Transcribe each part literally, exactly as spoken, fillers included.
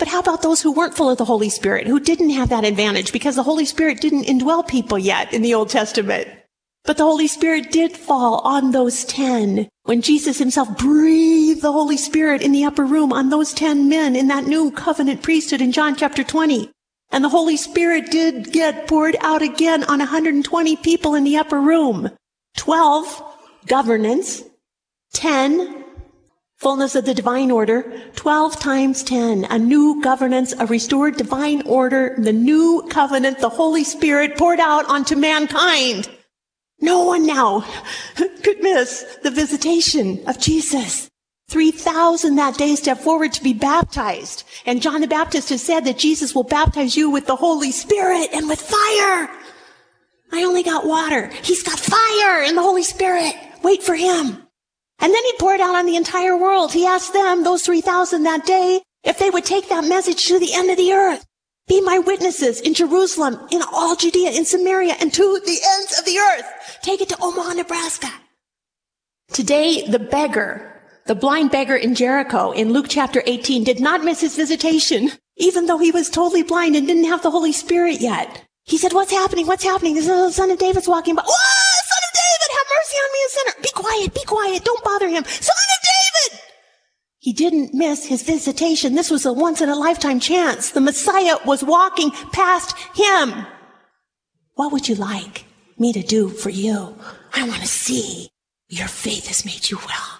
But how about those who weren't full of the Holy Spirit, who didn't have that advantage because the Holy Spirit didn't indwell people yet in the Old Testament? But the Holy Spirit did fall on those ten when Jesus himself breathed the Holy Spirit in the upper room on those ten men in that new covenant priesthood in John chapter twenty. And the Holy Spirit did get poured out again on one hundred twenty people in the upper room. twelve, governance. ten, fullness of the divine order. twelve times ten, a new governance, a restored divine order, the new covenant, the Holy Spirit poured out onto mankind. No one now could miss the visitation of Jesus. three thousand that day stepped forward to be baptized. And John the Baptist has said that Jesus will baptize you with the Holy Spirit and with fire. I only got water. He's got fire and the Holy Spirit. Wait for him. And then he poured out on the entire world. He asked them, those three thousand that day, if they would take that message to the end of the earth. Be my witnesses in Jerusalem, in all Judea, in Samaria, and to the ends of the earth. Take it to Omaha, Nebraska. Today, the beggar, the blind beggar in Jericho in Luke chapter eighteen did not miss his visitation, even though he was totally blind and didn't have the Holy Spirit yet. He said, what's happening? What's happening? The son of David's walking by. Oh, son of David, have mercy on me, a sinner. Be quiet, be quiet. Don't bother him. Son of David. He didn't miss his visitation. This was a once-in-a-lifetime chance. The Messiah was walking past him. What would you like me to do for you? I want to see your faith has made you well.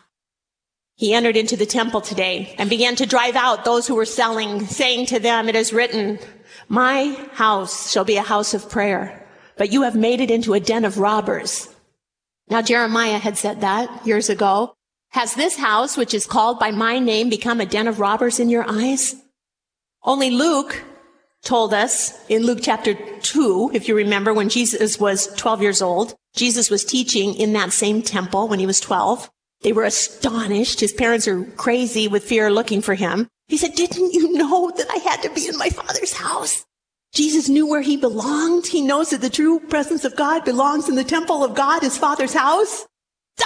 He entered into the temple today and began to drive out those who were selling, saying to them, it is written, my house shall be a house of prayer, but you have made it into a den of robbers. Now, Jeremiah had said that years ago. Has this house, which is called by my name, become a den of robbers in your eyes? Only Luke told us in Luke chapter two, if you remember, when Jesus was twelve years old, Jesus was teaching in that same temple when he was twelve. They were astonished. His parents are crazy with fear looking for him. He said, didn't you know that I had to be in my Father's house? Jesus knew where he belonged. He knows that the true presence of God belongs in the temple of God, his Father's house. Duh!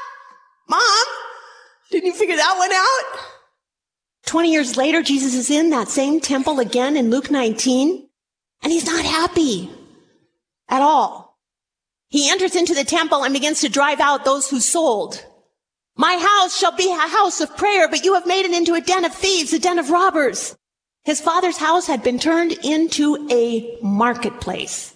Mom, didn't you figure that one out? Twenty years later, Jesus is in that same temple again in Luke nineteen, and he's not happy at all. He enters into the temple and begins to drive out those who sold. My house shall be a house of prayer, but you have made it into a den of thieves, a den of robbers. His Father's house had been turned into a marketplace,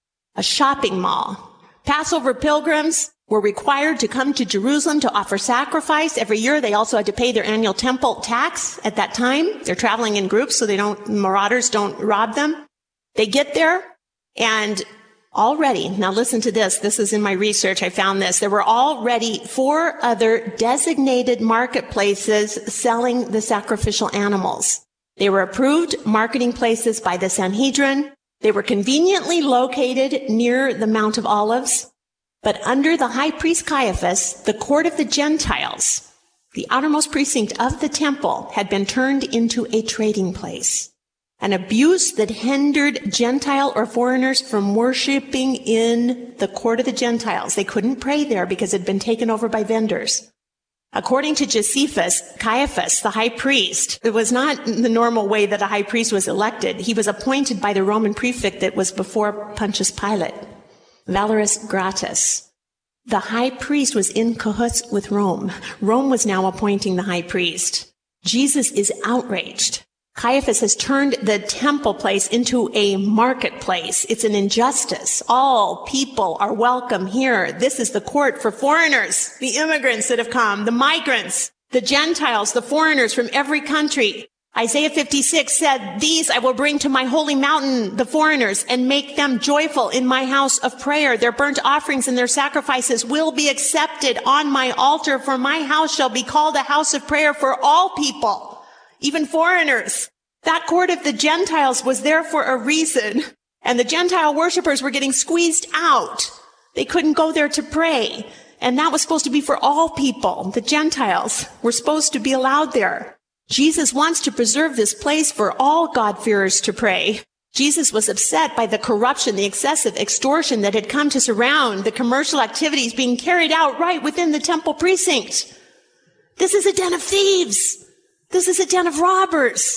a shopping mall. Passover pilgrims were required to come to Jerusalem to offer sacrifice. Every year they also had to pay their annual temple tax at that time. They're traveling in groups so they don't, marauders don't rob them. They get there and already, now listen to this, this is in my research, I found this. There were already four other designated marketplaces selling the sacrificial animals. They were approved marketing places by the Sanhedrin. They were conveniently located near the Mount of Olives. But under the high priest Caiaphas, the court of the Gentiles, the outermost precinct of the temple, had been turned into a trading place. An abuse that hindered Gentile or foreigners from worshiping in the court of the Gentiles. They couldn't pray there because it had been taken over by vendors. According to Josephus, Caiaphas, the high priest, it was not the normal way that a high priest was elected. He was appointed by the Roman prefect that was before Pontius Pilate, Valerius Gratus. The high priest was in cahoots with Rome. Rome was now appointing the high priest. Jesus is outraged. Caiaphas has turned the temple place into a marketplace. It's an injustice. All people are welcome here. This is the court for foreigners, the immigrants that have come, the migrants, the Gentiles, the foreigners from every country. Isaiah fifty-six said, these I will bring to my holy mountain, the foreigners, and make them joyful in my house of prayer. Their burnt offerings and their sacrifices will be accepted on my altar, for my house shall be called a house of prayer for all people, even foreigners. That court of the Gentiles was there for a reason, and the Gentile worshipers were getting squeezed out. They couldn't go there to pray, and that was supposed to be for all people. The Gentiles were supposed to be allowed there. Jesus wants to preserve this place for all God-fearers to pray. Jesus was upset by the corruption, the excessive extortion that had come to surround the commercial activities being carried out right within the temple precinct. This is a den of thieves. This is a den of robbers.